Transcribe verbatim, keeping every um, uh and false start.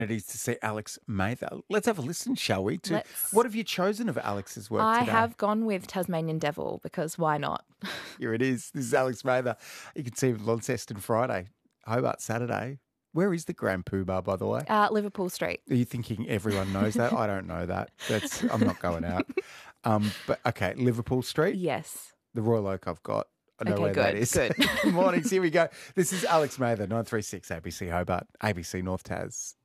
It is to see Alex Mather. Let's have a listen, shall we? To Let's. what have you chosen of Alex's work I today? have gone with Tasmanian Devil because why not? Here it is. This is Alex Mather. You can see him Launceston Friday, Hobart Saturday. Where is the Grand Poobah, by the way? Uh, Liverpool Street. Are you thinking everyone knows that? I don't know that. That's I'm not going out. Um, but okay, Liverpool Street. Yes. The Royal Oak I've got. I know Okay, where good, that is. good. Mornings, here we go. This is Alex Mather, nine three six A B C Hobart, A B C North Tas.